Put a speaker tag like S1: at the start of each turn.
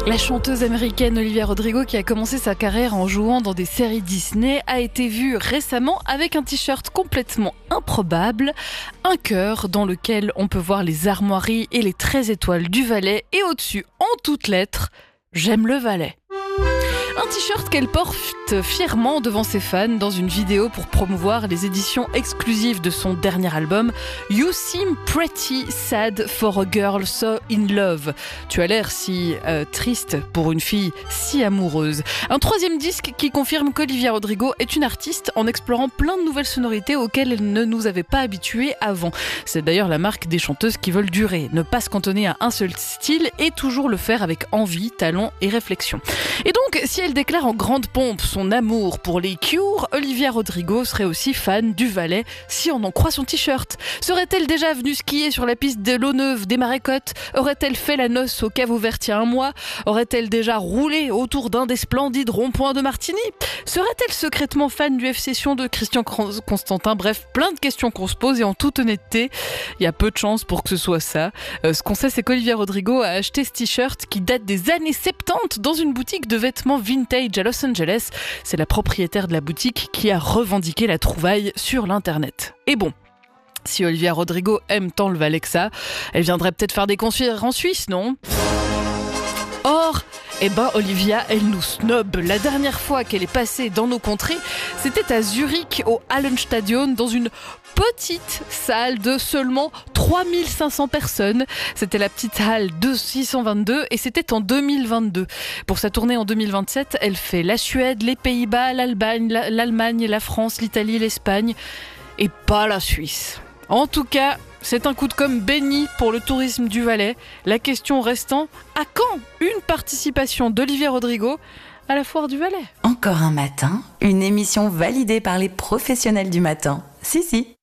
S1: La chanteuse américaine Olivia Rodrigo, qui a commencé sa carrière en jouant dans des séries Disney, a été vue récemment avec un t-shirt complètement improbable, un cœur dans lequel on peut voir les armoiries et les 13 étoiles du Valais, et au-dessus, en toutes lettres, « J'aime le Valais ». Un t-shirt qu'elle porte fièrement devant ses fans dans une vidéo pour promouvoir les éditions exclusives de son dernier album You Seem Pretty Sad for a Girl So In Love. Tu as l'air si triste pour une fille si amoureuse. Un troisième disque qui confirme qu'Olivia Rodrigo est une artiste en explorant plein de nouvelles sonorités auxquelles elle ne nous avait pas habitués avant. C'est d'ailleurs la marque des chanteuses qui veulent durer, ne pas se cantonner à un seul style et toujours le faire avec envie, talent et réflexion. Et donc, si elle déclare en grande pompe son amour pour les Cure, Olivia Rodrigo serait aussi fan du Valais si on en croit son t-shirt. Serait-elle déjà venue skier sur la piste de l'Eau-Neuve des Marécottes? Aurait-elle fait la noce au Caveau Vert il y a un mois? Aurait-elle déjà roulé autour d'un des splendides ronds-points de Martigny? Serait-elle secrètement fan du FC Sion de Christian Constantin? Bref, plein de questions qu'on se pose et en toute honnêteté, il y a peu de chances pour que ce soit ça. Ce qu'on sait, c'est qu'Olivia Rodrigo a acheté ce t-shirt qui date des années 70 dans une boutique de vêtements vintage à Los Angeles. C'est la propriétaire de la boutique qui a revendiqué la trouvaille sur l'internet. Et bon, si Olivia Rodrigo aime tant le Valais que ça, elle viendrait peut-être faire des concerts en Suisse, non ? Or, Olivia, elle nous snob. La dernière fois qu'elle est passée dans nos contrées, c'était à Zurich, au Hallenstadion, dans une petite salle de seulement 3500 personnes. C'était la petite halle de 622 et c'était en 2022. Pour sa tournée en 2027, elle fait la Suède, les Pays-Bas, l'Allemagne, la France, l'Italie, l'Espagne et pas la Suisse. En tout cas, c'est un coup de com' béni pour le tourisme du Valais. La question restant, à quand une participation d'Olivia Rodrigo à la foire du Valais ?
S2: Encore un matin, une émission validée par les professionnels du matin. Si.